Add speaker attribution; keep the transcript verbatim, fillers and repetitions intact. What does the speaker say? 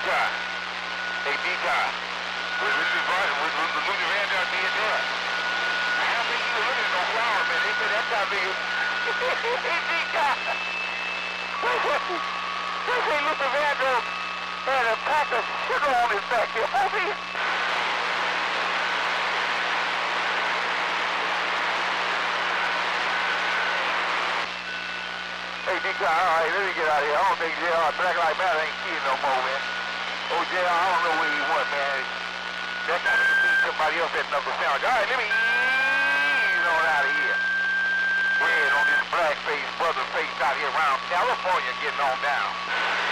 Speaker 1: D-Car. Hey, D-Car. With Luther Vandross being there. I don't think you were looking at no flower, man. They said that guy being... Hey, D-Car. They say Luther Vandross had a pack of sugar on his back here, homie. Hey, D-Car, all right, let me get out of here. I don't think J R Black Lives Matter ain't seeing no more, man. Oh, J R, I don't know where he went, man. That guy can see somebody else at Knuckle Sandwich. All right, let me ease on out of here. Red on this black face, brother face out here around California getting on down.